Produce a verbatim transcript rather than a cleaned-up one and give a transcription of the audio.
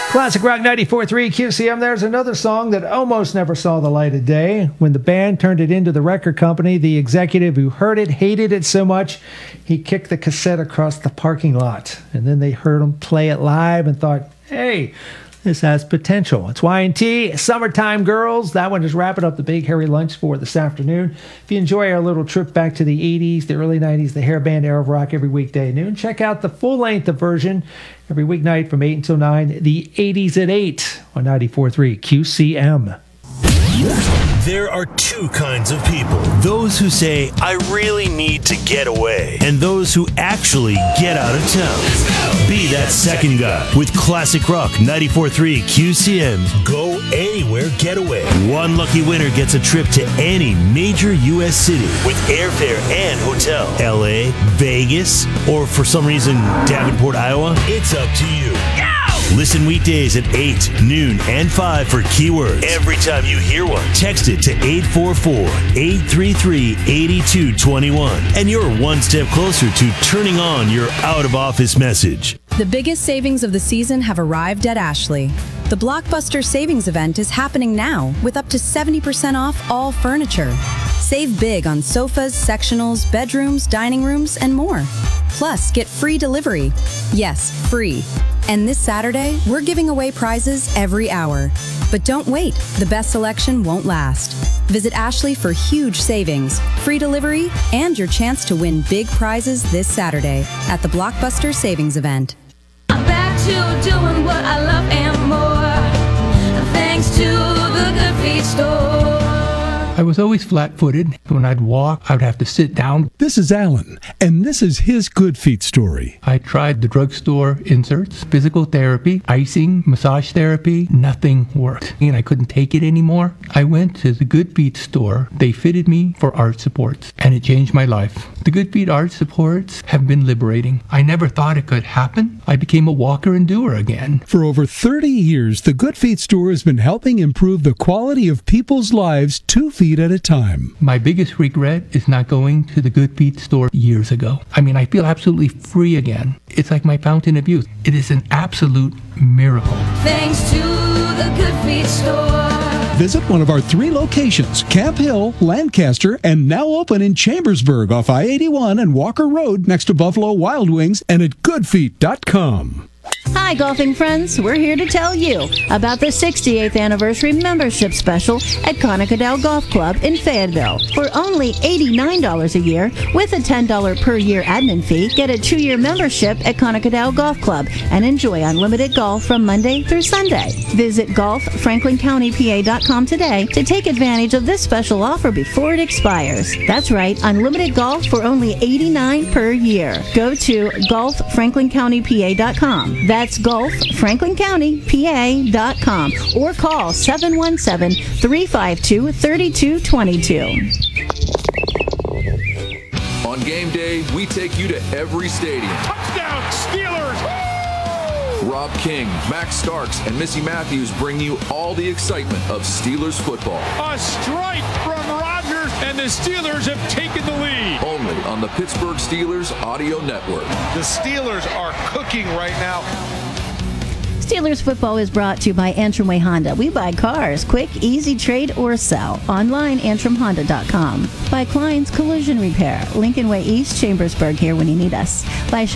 Classic Rock ninety-four point three Q C M. There's another song that almost never saw the light of day. When the band turned it into the record company, the executive who heard it hated it so much, he kicked the cassette across the parking lot. And then they heard him play it live and thought, hey, this has potential. It's Y and T, Summertime Girls. That one is wrapping up the Big Hairy Lunch for this afternoon. If you enjoy our little trip back to the eighties, the early nineties, the hair band era of rock every weekday at noon, check out the full-length version every weeknight from eight until nine, the eighties at eight on ninety-four point three Q C M. There are two kinds of people. Those who say, I really need to get away. And those who actually get out of town. Be that second guy with Classic Rock ninety-four point three Q C M. Go anywhere getaway. One lucky winner gets a trip to any major U S city with airfare and hotel. L A, Vegas, or for some reason, Davenport, Iowa. It's up to you. Listen weekdays at eight, noon, and five for keywords. Every time you hear one, text it to eight four four, eight three three, eight two two one. And you're one step closer to turning on your out-of-office message. The biggest savings of the season have arrived at Ashley. The Blockbuster Savings Event is happening now with up to seventy percent off all furniture. Save big on sofas, sectionals, bedrooms, dining rooms, and more. Plus, get free delivery. Yes, free. And this Saturday, we're giving away prizes every hour. But don't wait, the best selection won't last. Visit Ashley for huge savings, free delivery, and your chance to win big prizes this Saturday at the Blockbuster Savings Event. I'm back to doing what I love and more, thanks to the Good Feet store. I was always flat-footed. When I'd walk, I would have to sit down. This is Alan, and this is his Good Feet story. I tried the drugstore inserts, physical therapy, icing, massage therapy. Nothing worked, and I couldn't take it anymore. I went to the Good Feet store. They fitted me for arch supports, and it changed my life. The Good Feet arch supports have been liberating. I never thought it could happen. I became a walker and doer again. For over thirty years, the Good Feet store has been helping improve the quality of people's lives two feet at a time. My biggest regret is not going to the Good Feet store years ago. I mean, I feel absolutely free again. It's like my fountain of youth. It is an absolute miracle. Thanks to the Good Feet store. Visit one of our three locations, Camp Hill, Lancaster, and now open in Chambersburg off I eighty-one and Walker Road next to Buffalo Wild Wings, and at good feet dot com. Hi, golfing friends. We're here to tell you about the sixty-eighth anniversary membership special at Conacadale Golf Club in Fayetteville. For only eighty-nine dollars a year, with a ten dollars per year admin fee, get a two-year membership at Conacadale Golf Club and enjoy unlimited golf from Monday through Sunday. Visit golf franklin county p a dot com today to take advantage of this special offer before it expires. That's right, unlimited golf for only eighty-nine dollars per year. Go to golf franklin county p a dot com. That's golf franklin county p a dot com or call seven one seven, three five two, three two two two. On game day, we take you to every stadium. Touchdown, Steelers! Rob King, Max Starks, and Missy Matthews bring you all the excitement of Steelers football. A strike from Rodgers, and the Steelers have taken the lead. Only on the Pittsburgh Steelers Audio Network. The Steelers are cooking right now. Steelers football is brought to you by Antrim Way Honda. We buy cars, quick, easy trade or sell. Online, antrim honda dot com. By Klein's Collision Repair, Lincoln Way East, Chambersburg, here when you need us. By